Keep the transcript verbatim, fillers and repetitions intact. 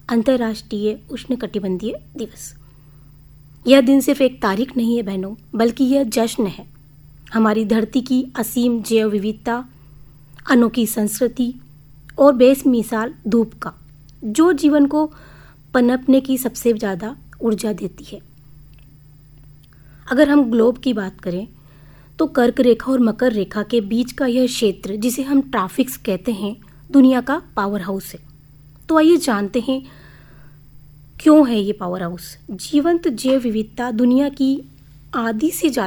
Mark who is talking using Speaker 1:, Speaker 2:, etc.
Speaker 1: अंतर्राष्ट्रीय उष्णकटिबंधीय दिवस। यह दिन सिर्फ एक तारीख नहीं है बहनों, बल्कि यह जश्न है हमारी धरती की असीम जैव विविधता, अनोखी संस्कृति और बेमिसाल धूप का, जो जीवन को पनपने की सबसे ज़्यादा ऊर्जा देती है। अगर हम ग्लोब की बात करें तो कर्क रेखा और मकर रेखा के बीच का यह क्षेत्र, जिसे हम ट्रॉपिक्स कहते हैं, दुनिया का पावर हाउस है। तो आइए जानते हैं क्यों है ये पावर हाउस। जीवंत जैव विविधता दुनिया की आधी से ज़्यादा